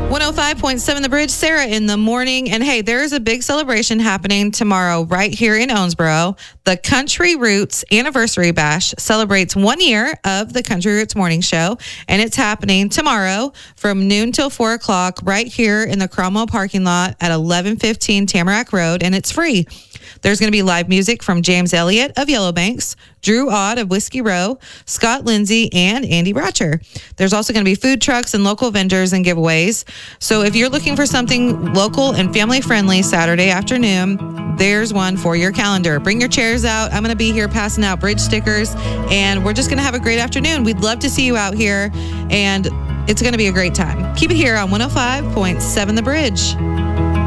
105.7 The Bridge, Sarah in the morning. And hey, there's a big celebration happening tomorrow right here in Owensboro. The Country Roots Anniversary Bash celebrates 1 year of the Country Roots Morning Show. And it's happening tomorrow from noon till 4 o'clock right here in the Cromwell parking lot at 1115 Tamarack Road. And it's free. There's going to be live music from James Elliott of Yellowbanks, Drew Odd of Whiskey Row, Scott Lindsay, and Andy Bratcher. There's also going to be food trucks and local vendors and giveaways. So if you're looking for something local and family-friendly Saturday afternoon, there's one for your calendar. Bring your chairs out. I'm going to be here passing out bridge stickers, and we're just going to have a great afternoon. We'd love to see you out here, and it's going to be a great time. Keep it here on 105.7 The Bridge.